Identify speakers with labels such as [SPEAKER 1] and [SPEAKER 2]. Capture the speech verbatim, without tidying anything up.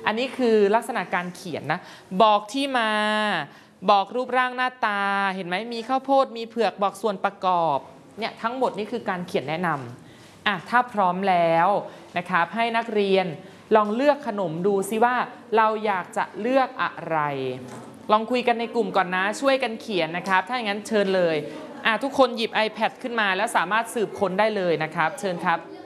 [SPEAKER 1] อันนี้คือลักษณะการเขียนนะบอกที่มาบอกรูปร่างหน้าตาเห็นไหมมีข้าวโพดมีเผือกบอกส่วนประกอบเนี่ยทั้งหมดนี่คือการเขียนแนะนำอ่ะถ้าพร้อมแล้วนะครับให้นักเรียนลองเลือกขนมดูซิว่าเราอยากจะเลือกอะไรลองคุยกันในกลุ่มก่อนนะช่วยกันเขียนนะครับถ้าอย่างนั้นเชิญเลยอ่ะทุกคนหยิบ ไอแพด ขึ้นมาแล้วสามารถสืบค้นได้เลยนะครับเชิญครับ